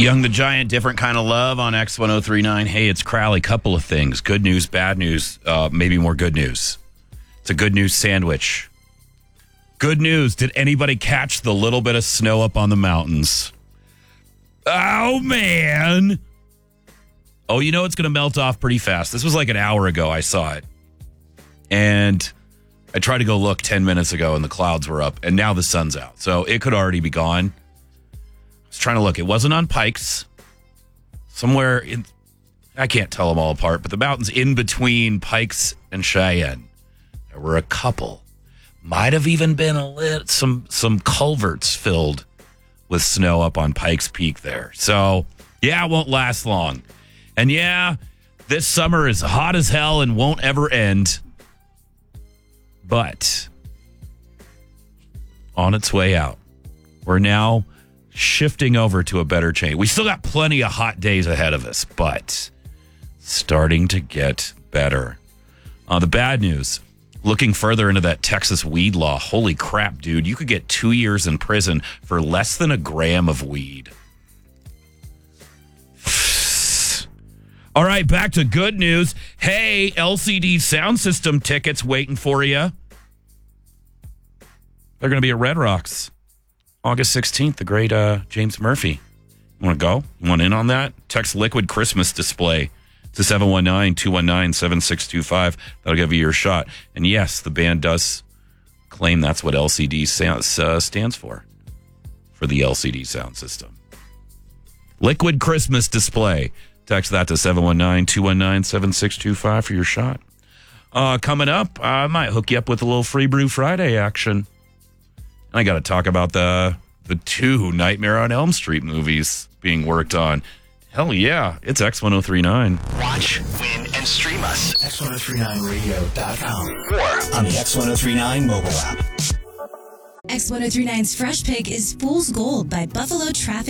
Young the Giant, different kind of love on X1039. Hey, it's Crowley. Couple of things. Good news, bad news, maybe more good news. It's a good news sandwich. Good news. Did anybody catch the little bit of snow up on the mountains? Oh, man. Oh, you know it's going to melt off pretty fast. This was like an hour ago I saw it. And I tried to go look 10 minutes ago and the clouds were up. And now the sun's out. So it could already be gone. I was trying to look. It wasn't on Pikes. Somewhere in, I can't tell them all apart, but the mountains in between Pikes and Cheyenne, there were a couple. Might have even been some culverts filled with snow up on Pikes Peak there. So, yeah, it won't last long. And yeah, this summer is hot as hell and won't ever end. But on its way out, we're now shifting over to a better change. We still got plenty of hot days ahead of us, but starting to get better. The bad news, looking further into that Texas weed law. Holy crap, dude. You could get 2 years in prison for less than a gram of weed. All right, back to good news. Hey, LCD sound system tickets waiting for you. They're going to be at Red Rocks. August 16th, the great James Murphy. You want to go? You want in on that? Text Liquid Christmas Display to 719-219-7625. That'll give you your shot. And yes, the band does claim that's what LCD stands for the LCD sound system. Liquid Christmas Display. Text that to 719-219-7625 for your shot. Coming up, I might hook you up with a little Free Brew Friday action. And I got to talk about the 2 Nightmare on Elm Street movies being worked on. Hell yeah, it's X1039. Watch, win, and stream us. X1039radio.com Or on the X1039 mobile app. X1039's Fresh Pick is Fool's Gold by Buffalo Traffic